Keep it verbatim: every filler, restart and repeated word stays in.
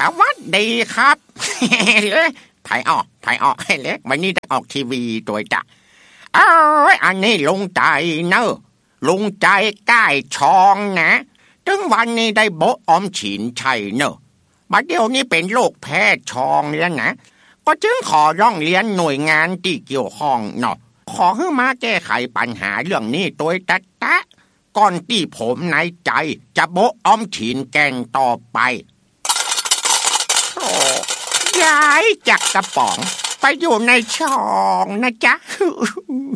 วัสดีครับถ่ายออกถ่ายออกให้เล็กวันนี้ได้ออกทีวีตัวจ้ะเอ้ยอันนี้ลุงใจเนอะลุงใจใกล้ชองนะถึงวันนี้ได้โบออมฉินชัยเนอะบัดเดี๋ยวนี้เป็นโรคแพ้ชองแล้วนะก็จึงขอร้องเรียนหน่วยงานที่เกี่ยวข้องเนาะขอให้มาแก้ไขปัญหาเรื่องนี้ตัวตะตะก่อนที่ผมในใจจะโบออมฉินแกงต่อไปย้ายจากกระป๋องไปอยู่ในช่องนะจ๊ะ